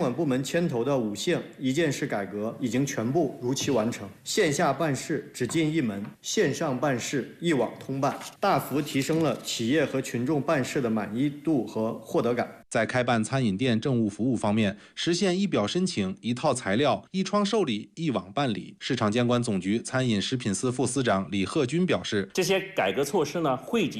管部门牵头的5项1件事改革已经全部如期完成，线下办事只进一门，线上办事一网通办，大幅提升了企业和群众办事的满意度和获得感。 在开办餐饮店政务服务方面，实现一表申请、一套材料、一窗受理、一网办理。市场监管总局餐饮食品司副司长李鹤军表示， 这些改革措施呢，惠及